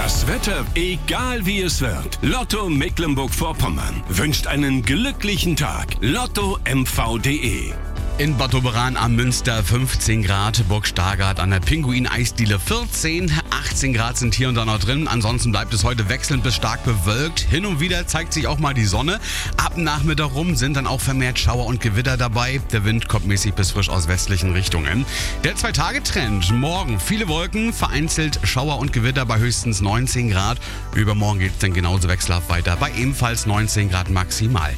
Das Wetter, egal wie es wird. Lotto Mecklenburg-Vorpommern wünscht einen glücklichen Tag. LottoMV.de. In Bad Doberan am Münster 15 Grad, Burg Stargard an der Pinguin-Eisdiele 14, 18 Grad sind hier und da noch drin. Ansonsten bleibt es heute wechselnd bis stark bewölkt. Hin und wieder zeigt sich auch mal die Sonne. Ab Nachmittag rum sind dann auch vermehrt Schauer und Gewitter dabei. Der Wind kommt mäßig bis frisch aus westlichen Richtungen. Der 2-Tage-Trend. Morgen viele Wolken, vereinzelt Schauer und Gewitter bei höchstens 19 Grad. Übermorgen geht es dann genauso wechselhaft weiter bei ebenfalls 19 Grad maximal.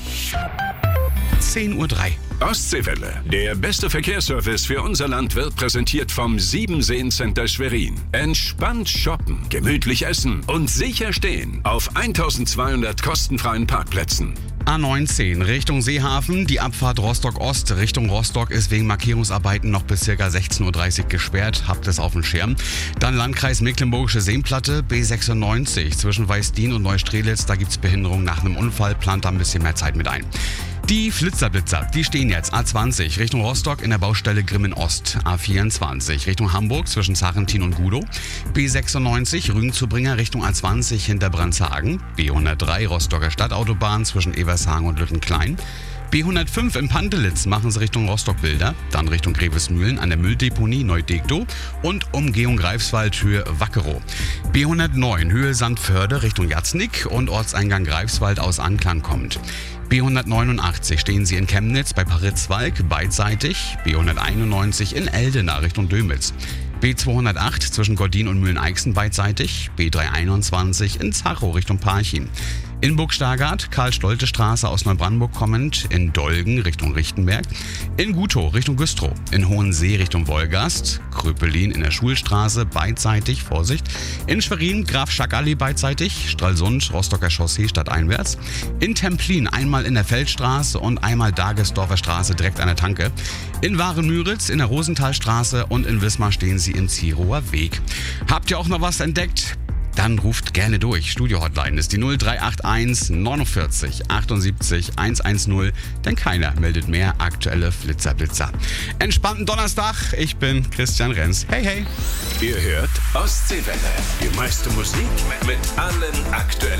10:03 Uhr. Ostseewelle. Der beste Verkehrsservice für unser Land wird präsentiert vom Siebenseen-Center Schwerin. Entspannt shoppen, gemütlich essen und sicher stehen auf 1200 kostenfreien Parkplätzen. A19 Richtung Seehafen, die Abfahrt Rostock-Ost Richtung Rostock ist wegen Markierungsarbeiten noch bis ca. 16:30 Uhr gesperrt. Habt es auf dem Schirm. Dann Landkreis Mecklenburgische Seenplatte, B96 zwischen Weißdien und Neustrelitz. Da gibt es Behinderung nach einem Unfall, plant da ein bisschen mehr Zeit mit ein. Die Flitzerblitzer, die stehen jetzt A20 Richtung Rostock in der Baustelle Grimmen-Ost, A24 Richtung Hamburg zwischen Sarrentin und Gudow, B96 Rügen-Zubringer Richtung A20 hinter Brandshagen, B103 Rostocker Stadtautobahn zwischen Evershagen und Lüttenklein, B105 in Pantelitz machen sie Richtung Rostock-Bilder, dann Richtung Grevesmühlen an der Mülldeponie Neudegdow und Umgehung Greifswald Höhe Wackerow. B109 Höhe Sandförde Richtung Jatznick und Ortseingang Greifswald aus Anklang kommt. B189 stehen sie in Chemnitz bei Paritzwalk beidseitig, B191 in Eldena Richtung Dömitz. B208 zwischen Gordin und Mühlen-Eichsen beidseitig, B321 in Zachow Richtung Parchim. In Burg Stargard, Karl-Stolte-Straße aus Neubrandenburg kommend, in Dolgen Richtung Richtenberg, in Gutow Richtung Güstrow, in Hohensee Richtung Wolgast, Kröpelin in der Schulstraße beidseitig, Vorsicht, in Schwerin Graf Schack-Allee beidseitig, Stralsund Rostocker Chaussee stadteinwärts, in Templin einmal in der Feldstraße und einmal Dagesdorfer Straße direkt an der Tanke, in Waren-Müritz in der Rosenthalstraße und in Wismar stehen sie im Zierower Weg. Habt ihr auch noch was entdeckt? Dann ruft gerne durch. Studio-Hotline ist die 0381 49 78 110, denn keiner meldet mehr aktuelle Flitzerblitzer. Entspannten Donnerstag, ich bin Christian Renz. Hey, hey. Ihr hört Ostseewelle. Die meiste Musik mit allen aktuellen